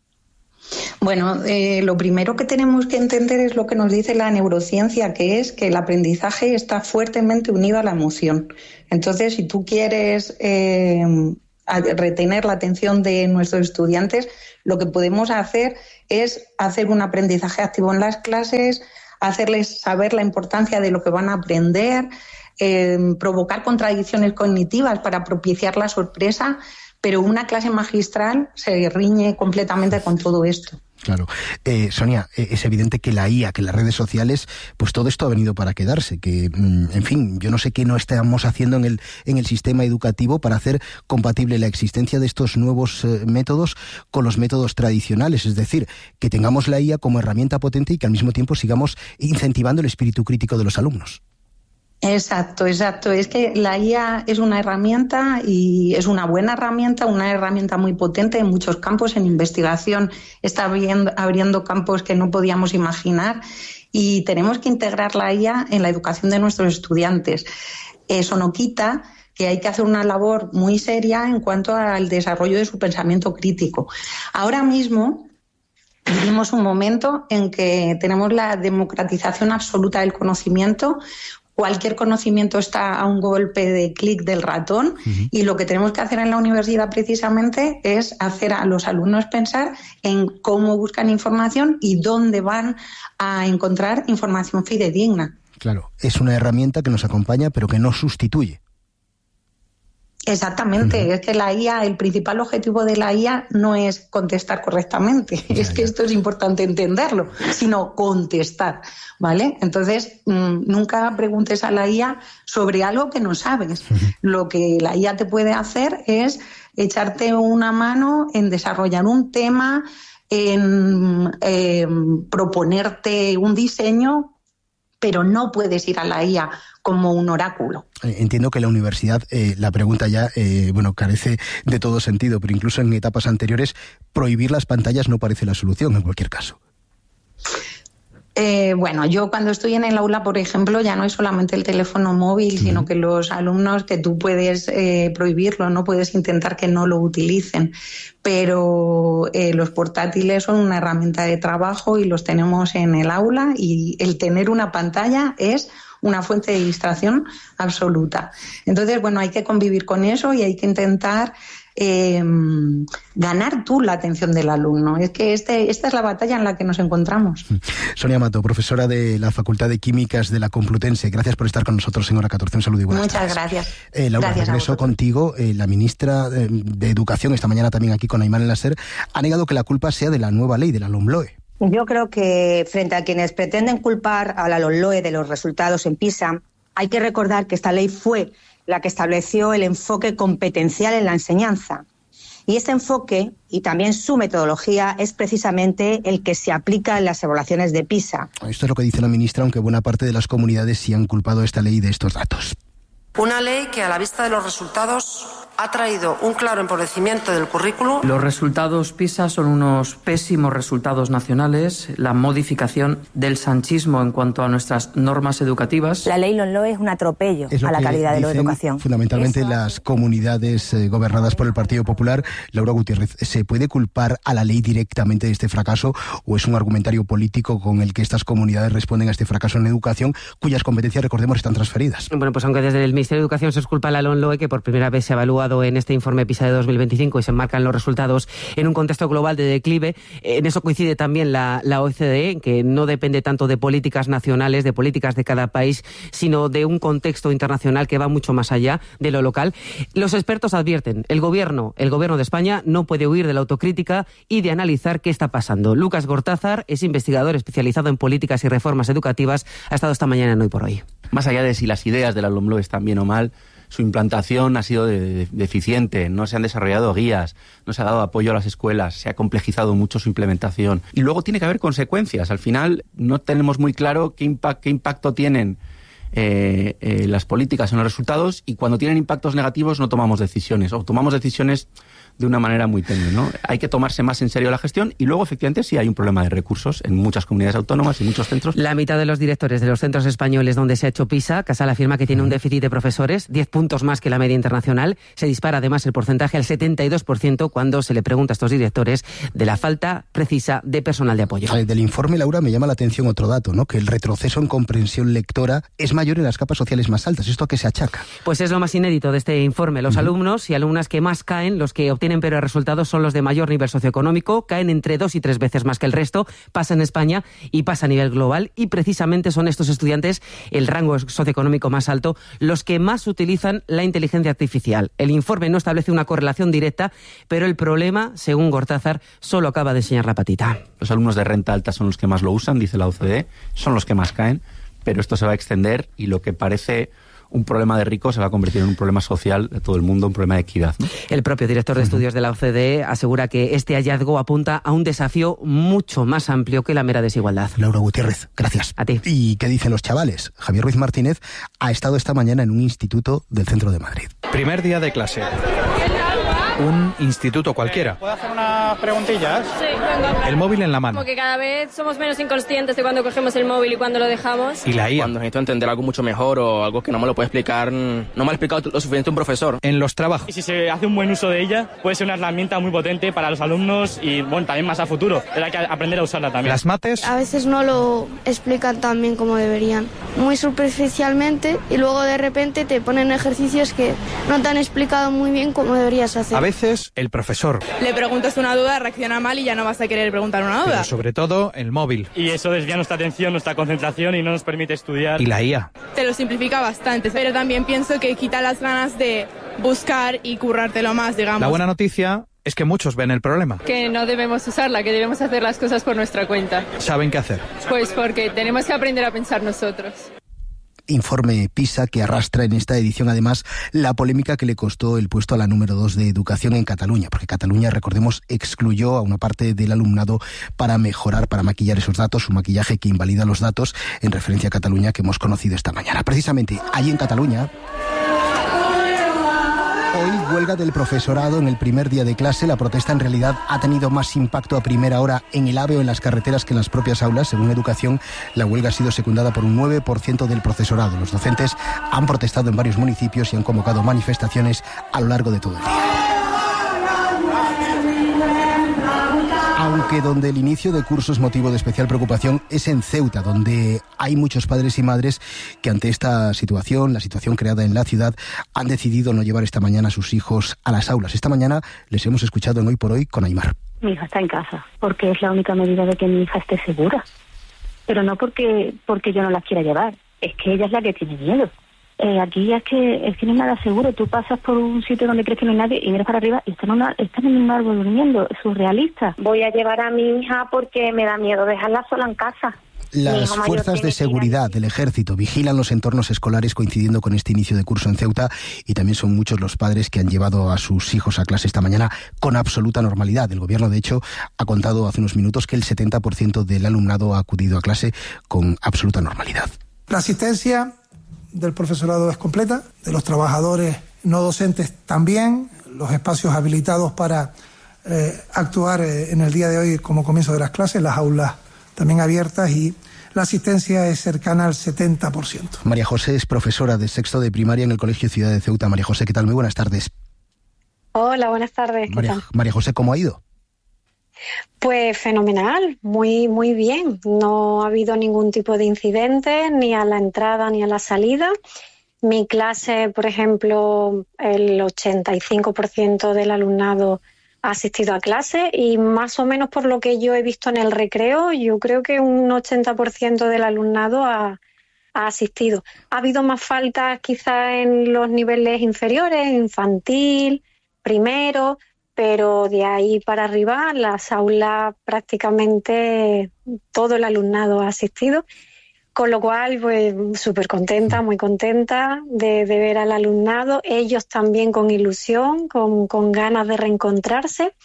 Speaker 3: Bueno, lo primero que tenemos que entender es lo que nos dice la neurociencia, que es que el aprendizaje está fuertemente unido a la emoción. Entonces, si tú quieres retener la atención de nuestros estudiantes, lo que podemos hacer es hacer un aprendizaje activo en las clases, hacerles saber la importancia de lo que van a aprender, provocar contradicciones cognitivas para propiciar la sorpresa. Pero una clase magistral se riñe completamente con todo esto.
Speaker 12: Claro. Sonia, es evidente que la IA, que las redes sociales, pues todo esto ha venido para quedarse. Que, en fin, yo no sé qué no estamos haciendo en el sistema educativo para hacer compatible la existencia de estos nuevos métodos con los métodos tradicionales. Es decir, que tengamos la IA como herramienta potente y que al mismo tiempo sigamos incentivando el espíritu crítico de los alumnos.
Speaker 3: Exacto. Es que la IA es una herramienta y es una buena herramienta, una herramienta muy potente en muchos campos. En investigación está abriendo campos que no podíamos imaginar y tenemos que integrar la IA en la educación de nuestros estudiantes. Eso no quita que hay que hacer una labor muy seria en cuanto al desarrollo de su pensamiento crítico. Ahora mismo vivimos un momento en que tenemos la democratización absoluta del conocimiento. Cualquier conocimiento está a un golpe de clic del ratón y lo que tenemos que hacer en la universidad precisamente es hacer a los alumnos pensar en cómo buscan información y dónde van a encontrar información fidedigna.
Speaker 12: Claro, es una herramienta que nos acompaña pero que no sustituye.
Speaker 3: Exactamente, es que la IA, el principal objetivo de la IA no es contestar correctamente, es que esto es importante entenderlo, sino contestar, ¿vale? Entonces, nunca preguntes a la IA sobre algo que no sabes. Lo que la IA te puede hacer es echarte una mano en desarrollar un tema, en proponerte un diseño, pero no puedes ir a la IA como un oráculo.
Speaker 12: Entiendo que la universidad, la pregunta ya, carece de todo sentido, pero incluso en etapas anteriores, prohibir las pantallas no parece la solución en cualquier caso.
Speaker 3: Yo cuando estoy en el aula, por ejemplo, ya no es solamente el teléfono móvil, sino que los alumnos, que tú puedes prohibirlo, no puedes intentar que no lo utilicen, pero los portátiles son una herramienta de trabajo y los tenemos en el aula y el tener una pantalla es una fuente de distracción absoluta. Entonces, hay que convivir con eso y hay que intentar ganar tú la atención del alumno. Es que esta es la batalla en la que nos encontramos.
Speaker 12: Sonia Mato, profesora de la Facultad de Químicas de la Complutense, gracias por estar con nosotros en Hora 14. Un saludo y buenas tardes.
Speaker 3: Muchas gracias.
Speaker 12: Laura,
Speaker 3: gracias
Speaker 12: regreso contigo. La ministra de Educación, esta mañana también aquí con Aymar en la SER, ha negado que la culpa sea de la nueva ley, de la LOMLOE.
Speaker 13: Yo creo que frente a quienes pretenden culpar a la LOMLOE de los resultados en PISA, hay que recordar que esta ley fue la que estableció el enfoque competencial en la enseñanza. Y este enfoque, y también su metodología, es precisamente el que se aplica en las evaluaciones de PISA.
Speaker 12: Esto es lo que dice la ministra, aunque buena parte de las comunidades sí han culpado a esta ley de estos datos.
Speaker 16: Una ley que, a la vista de los resultados, ha traído un claro empobrecimiento del currículo.
Speaker 19: Los resultados PISA son unos pésimos resultados nacionales, la modificación del sanchismo en cuanto a nuestras normas educativas.
Speaker 20: La ley LOMLOE es un atropello a la calidad de la educación.
Speaker 12: Fundamentalmente las comunidades gobernadas por el Partido Popular. Laura Gutiérrez, ¿se puede culpar a la ley directamente de este fracaso o es un argumentario político con el que estas comunidades responden a este fracaso en educación, cuyas competencias, recordemos, están transferidas?
Speaker 15: Bueno, pues aunque desde el Ministerio de Educación se os culpa a la LOMLOE, que por primera vez se ha evaluado señalado en este informe PISA de 2025 y se enmarcan los resultados en un contexto global de declive. En eso coincide también la OCDE, que no depende tanto de políticas nacionales, de políticas de cada país, sino de un contexto internacional que va mucho más allá de lo local. Los expertos advierten, el gobierno de España no puede huir de la autocrítica y de analizar qué está pasando. Lucas Gortázar es investigador especializado en políticas y reformas educativas. Ha estado esta mañana en Hoy por Hoy.
Speaker 11: Más allá de si las ideas de la LOMLOE están bien o mal, su implantación ha sido deficiente, no se han desarrollado guías, no se ha dado apoyo a las escuelas, se ha complejizado mucho su implementación. Y luego tiene que haber consecuencias. Al final no tenemos muy claro qué impacto tienen las políticas en los resultados, y cuando tienen impactos negativos no tomamos decisiones, o tomamos decisiones de una manera muy tenue, ¿no? Hay que tomarse más en serio la gestión, y luego efectivamente sí hay un problema de recursos en muchas comunidades autónomas y muchos centros.
Speaker 15: La mitad de los directores de los centros españoles donde se ha hecho PISA, Casal afirma que tiene un déficit de profesores, 10 puntos más que la media internacional. Se dispara además el porcentaje al 72% cuando se le pregunta a estos directores de la falta precisa de personal de apoyo.
Speaker 12: Del informe, Laura, me llama la atención otro dato, ¿no? Que el retroceso en comprensión lectora es mayor en las capas sociales más altas. ¿Esto a qué se achaca?
Speaker 15: Pues es lo más inédito de este informe. Los alumnos y alumnas que más caen, los que obtienen peores resultados, son los de mayor nivel socioeconómico, caen entre 2 y 3 veces más que el resto, pasa en España y pasa a nivel global, y precisamente son estos estudiantes, el rango socioeconómico más alto, los que más utilizan la inteligencia artificial. El informe no establece una correlación directa, pero el problema, según Gortázar, solo acaba de enseñar la patita.
Speaker 11: Los alumnos de renta alta son los que más lo usan, dice la OCDE, son los que más caen, pero esto se va a extender y lo que parece un problema de ricos se va a convertir en un problema social de todo el mundo, un problema de equidad, ¿no?
Speaker 15: El propio director de estudios de la OCDE asegura que este hallazgo apunta a un desafío mucho más amplio que la mera desigualdad.
Speaker 12: Laura Gutiérrez, gracias.
Speaker 15: A ti.
Speaker 12: ¿Y qué dicen los chavales? Javier Ruiz Martínez ha estado esta mañana en un instituto del centro de Madrid.
Speaker 14: Primer día de clase. Un instituto cualquiera.
Speaker 18: ¿Puedo hacer unas preguntillas?
Speaker 14: Sí, venga. El móvil en la mano.
Speaker 21: Como que cada vez somos menos inconscientes de cuando cogemos el móvil y cuando lo dejamos.
Speaker 14: Y la IA.
Speaker 22: Cuando necesito entender algo mucho mejor o algo que no me lo puede explicar, no me lo ha explicado lo suficiente un profesor.
Speaker 14: En los trabajos.
Speaker 18: Y si se hace un buen uso de ella, puede ser una herramienta muy potente para los alumnos y, bueno, también más a futuro. Pero hay que aprender a usarla también.
Speaker 14: Las mates.
Speaker 24: A veces no lo explican tan bien como deberían. Muy superficialmente, y luego de repente te ponen ejercicios que no te han explicado muy bien cómo deberías hacer.
Speaker 14: A veces el profesor.
Speaker 27: Le preguntas una duda, reacciona mal y ya no vas a querer preguntar una duda.
Speaker 14: Pero sobre todo el móvil.
Speaker 18: Y eso desvía nuestra atención, nuestra concentración y no nos permite estudiar.
Speaker 14: Y la IA.
Speaker 27: Te lo simplifica bastante, pero también pienso que quita las ganas de buscar y currártelo más, digamos.
Speaker 14: La buena noticia es que muchos ven el problema.
Speaker 21: Que no debemos usarla, que debemos hacer las cosas por nuestra cuenta.
Speaker 14: ¿Saben qué hacer?
Speaker 21: Pues porque tenemos que aprender a pensar nosotros.
Speaker 12: Informe PISA que arrastra en esta edición además la polémica que le costó el puesto a la número 2 de educación en Cataluña, porque Cataluña, recordemos, excluyó a una parte del alumnado para mejorar, para maquillar esos datos, un maquillaje que invalida los datos en referencia a Cataluña que hemos conocido esta mañana. Precisamente allí en Cataluña, hoy huelga del profesorado en el primer día de clase. La protesta en realidad ha tenido más impacto a primera hora en el AVE o en las carreteras que en las propias aulas. Según Educación, la huelga ha sido secundada por un 9% del profesorado. Los docentes han protestado en varios municipios y han convocado manifestaciones a lo largo de todo el día. Aunque donde el inicio de curso es motivo de especial preocupación es en Ceuta, donde hay muchos padres y madres que ante esta situación, la situación creada en la ciudad, han decidido no llevar esta mañana a sus hijos a las aulas. Esta mañana les hemos escuchado en Hoy por Hoy con Aymar.
Speaker 28: Mi hija está en casa, porque es la única medida de que mi hija esté segura. Pero no porque yo no la quiera llevar, es que ella es la que tiene miedo. Aquí es que no hay nada seguro. Tú pasas por un sitio donde crees que no hay nadie y miras para arriba y están en un árbol durmiendo. Es surrealista.
Speaker 29: Voy a llevar a mi hija porque me da miedo dejarla sola en casa.
Speaker 12: Las fuerzas de seguridad del ejército vigilan los entornos escolares coincidiendo con este inicio de curso en Ceuta, y también son muchos los padres que han llevado a sus hijos a clase esta mañana con absoluta normalidad. El gobierno, de hecho, ha contado hace unos minutos que el 70% del alumnado ha acudido a clase con absoluta normalidad.
Speaker 8: La asistencia del profesorado es completa, de los trabajadores no docentes también, los espacios habilitados para actuar en el día de hoy como comienzo de las clases, las aulas también abiertas, y la asistencia es cercana al 70%.
Speaker 12: María José es profesora de sexto de primaria en el Colegio Ciudad de Ceuta. María José, ¿qué tal? Muy buenas tardes.
Speaker 29: Hola, buenas tardes. ¿Qué tal?
Speaker 12: María José, ¿cómo ha ido?
Speaker 29: Pues fenomenal, muy muy bien. No ha habido ningún tipo de incidente, ni a la entrada ni a la salida.
Speaker 21: Mi clase, por ejemplo, el 85% del alumnado ha asistido a clase y más o menos por lo que yo he visto en el recreo, yo creo que un 80% del alumnado ha asistido. Ha habido más faltas quizás en los niveles inferiores, infantil, primero, pero de ahí para arriba las aulas prácticamente todo el alumnado ha asistido. Con lo cual, pues súper contenta, muy contenta de ver al alumnado, ellos también con ilusión, con ganas de reencontrarse.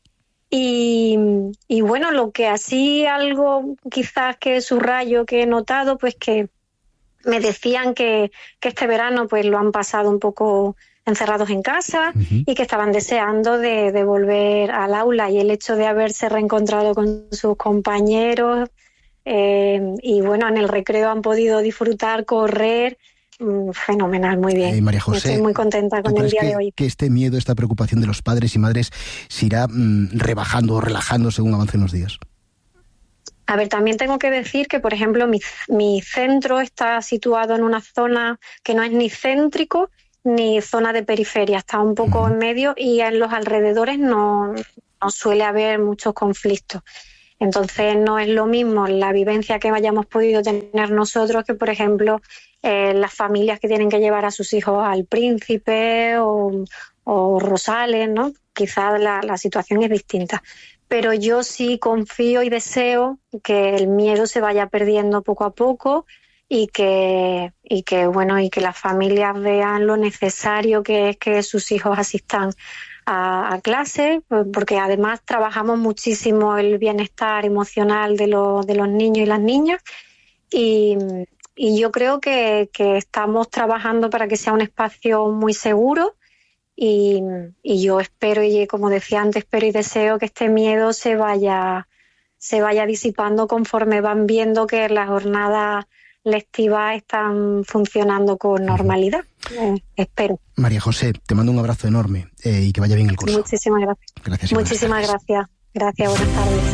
Speaker 21: Y bueno, lo que así algo quizás que subrayo, que he notado, pues que me decían que este verano pues lo han pasado un poco encerrados en casa y que estaban deseando de volver al aula, y el hecho de haberse reencontrado con sus compañeros. Y bueno, en el recreo han podido disfrutar, correr, fenomenal, muy bien.
Speaker 12: María José,
Speaker 21: estoy muy contenta con el día de hoy.
Speaker 12: ¿Que este miedo, esta preocupación de los padres y madres se irá rebajando o relajando según avancen los días?
Speaker 21: A ver, también tengo que decir que, por ejemplo, mi centro está situado en una zona que no es ni céntrico ni zona de periferia, está un poco en medio, y en los alrededores no suele haber muchos conflictos. Entonces no es lo mismo la vivencia que hayamos podido tener nosotros que, por ejemplo, las familias que tienen que llevar a sus hijos al Príncipe o Rosales, ¿no? Quizás la situación es distinta. Pero yo sí confío y deseo que el miedo se vaya perdiendo poco a poco y que las familias vean lo necesario que es que sus hijos asistan a clase, porque además trabajamos muchísimo el bienestar emocional de los niños y las niñas, y yo creo que estamos trabajando para que sea un espacio muy seguro, y yo espero, y como decía antes, espero y deseo que este miedo se vaya disipando conforme van viendo que las jornadas lectivas están funcionando con normalidad. Espero.
Speaker 12: María José, te mando un abrazo enorme y que vaya bien el curso.
Speaker 21: Muchísimas gracias. Muchísimas gracias. Gracias, buenas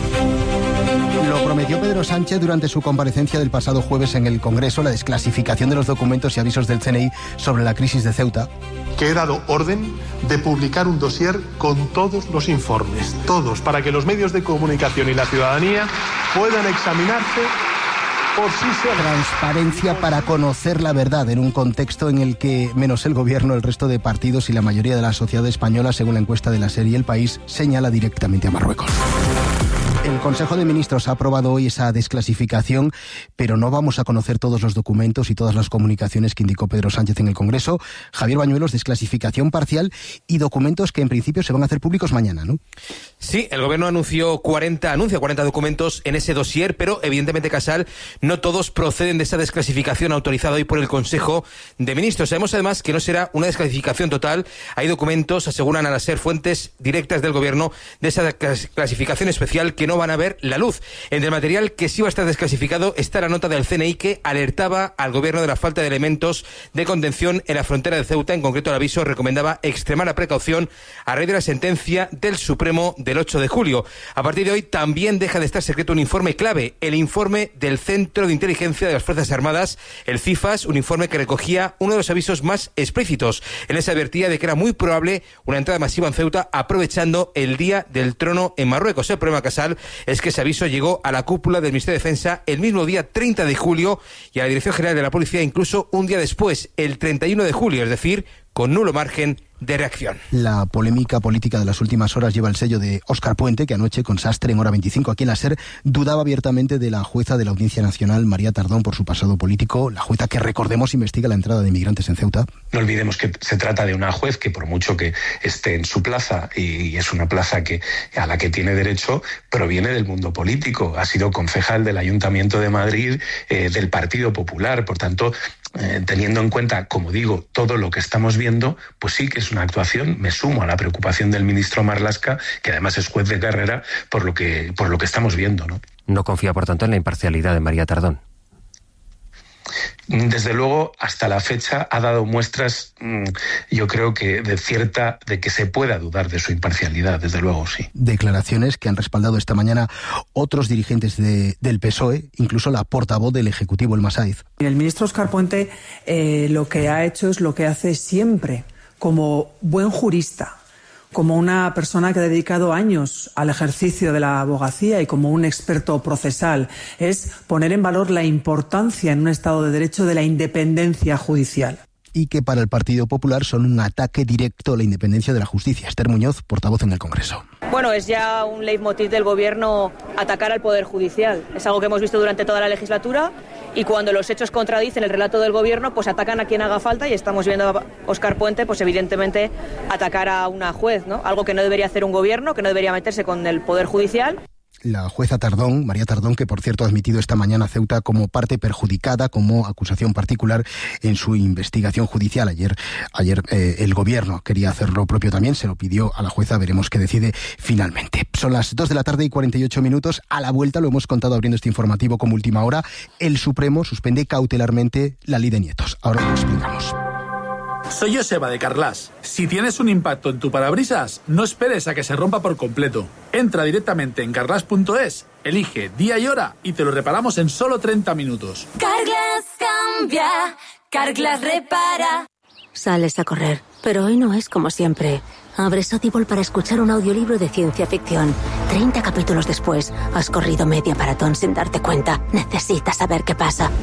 Speaker 21: tardes.
Speaker 12: Lo prometió Pedro Sánchez durante su comparecencia del pasado jueves en el Congreso, la desclasificación de los documentos y avisos del CNI sobre la crisis de Ceuta.
Speaker 2: Que he dado orden de publicar un dossier con todos los informes, todos, para que los medios de comunicación y la ciudadanía puedan examinarse por sí solos.
Speaker 12: Transparencia para conocer la verdad en un contexto en el que, menos el gobierno, el resto de partidos y la mayoría de la sociedad española, según la encuesta de la serie El País, señala directamente a Marruecos. El Consejo de Ministros ha aprobado hoy esa desclasificación, pero no vamos a conocer todos los documentos y todas las comunicaciones que indicó Pedro Sánchez en el Congreso. Javier Bañuelos, desclasificación parcial y documentos que en principio se van a hacer públicos mañana, ¿no?
Speaker 4: Sí, el Gobierno anuncia 40 documentos en ese dossier, pero evidentemente, Casal, no todos proceden de esa desclasificación autorizada hoy por el Consejo de Ministros. Sabemos además que no será una desclasificación total. Hay documentos, aseguran a la SER fuentes directas del Gobierno, de esa clasificación especial que no van a ver la luz. Entre el material que sí va a estar desclasificado está la nota del CNI que alertaba al Gobierno de la falta de elementos de contención en la frontera de Ceuta. En concreto, el aviso recomendaba extremar la precaución a raíz de la sentencia del Supremo del 8 de julio. A partir de hoy también deja de estar secreto un informe clave, el informe del Centro de Inteligencia de las Fuerzas Armadas, el CIFAS, un informe que recogía uno de los avisos más explícitos. En ese advertía de que era muy probable una entrada masiva en Ceuta aprovechando el Día del Trono en Marruecos. El problema, Casal, es que ese aviso llegó a la cúpula del Ministerio de Defensa el mismo día 30 de julio y a la Dirección General de la Policía incluso un día después, el 31 de julio, es decir, con nulo margen de reacción.
Speaker 12: La polémica política de las últimas horas lleva el sello de Óscar Puente, que anoche con Sastre en Hora 25 aquí en la SER dudaba abiertamente de la jueza de la Audiencia Nacional, María Tardón, por su pasado político, la jueza que, recordemos, investiga la entrada de inmigrantes en Ceuta.
Speaker 5: No olvidemos que se trata de una juez que, por mucho que esté en su plaza, y es una plaza a la que tiene derecho, proviene del mundo político, ha sido concejal del Ayuntamiento de Madrid, del Partido Popular, por tanto, teniendo en cuenta, como digo, todo lo que estamos viendo, pues sí que es una actuación. Me sumo a la preocupación del ministro Marlaska, que además es juez de carrera, por lo que estamos viendo, ¿no?
Speaker 6: No confía, por tanto, en la imparcialidad de María Tardón.
Speaker 5: desde luego, hasta la fecha ha dado muestras, yo creo que de que se pueda dudar de su imparcialidad, desde luego, sí.
Speaker 12: Declaraciones que han respaldado esta mañana otros dirigentes del PSOE, incluso la portavoz del Ejecutivo, Elma Sáiz.
Speaker 1: El ministro Óscar Puente lo que ha hecho es lo que hace siempre, como buen jurista, como una persona que ha dedicado años al ejercicio de la abogacía y como un experto procesal, es poner en valor la importancia en un Estado de Derecho de la independencia judicial.
Speaker 12: Y que para el Partido Popular son un ataque directo a la independencia de la justicia. Esther Muñoz, portavoz en el Congreso.
Speaker 6: Bueno, es ya un leitmotiv del Gobierno atacar al Poder Judicial. Es algo que hemos visto durante toda la legislatura y cuando los hechos contradicen el relato del Gobierno, pues atacan a quien haga falta y estamos viendo a Óscar Puente, pues evidentemente atacar a una juez, ¿no? Algo que no debería hacer un Gobierno, que no debería meterse con el Poder Judicial.
Speaker 12: La jueza Tardón, María Tardón, que por cierto ha admitido esta mañana a Ceuta como parte perjudicada, como acusación particular en su investigación judicial. Ayer el Gobierno quería hacer lo propio también, se lo pidió a la jueza, veremos qué decide finalmente. Son las 2:48 p.m. A la vuelta, lo hemos contado abriendo este informativo como última hora, el Supremo suspende cautelarmente la ley de nietos. Ahora lo explicamos.
Speaker 7: Soy Joseba de Carglass. Si tienes un impacto en tu parabrisas, no esperes a que se rompa por completo. Entra directamente en carglass.es, elige día y hora y te lo reparamos en solo 30 minutos.
Speaker 9: Carglass cambia, Carglass repara. Sales a correr, pero hoy no es como siempre. Abres Audible para escuchar un audiolibro de ciencia ficción. 30 capítulos después, has corrido media maratón sin darte cuenta. Necesitas saber qué pasa.